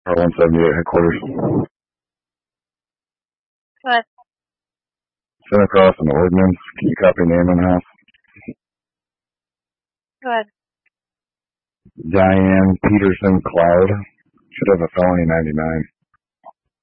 Or 178 headquarters. Go ahead. Sent across an ordinance. Can you copy name and house? Go ahead. Diane Peterson Cloud. Should have a felony 99.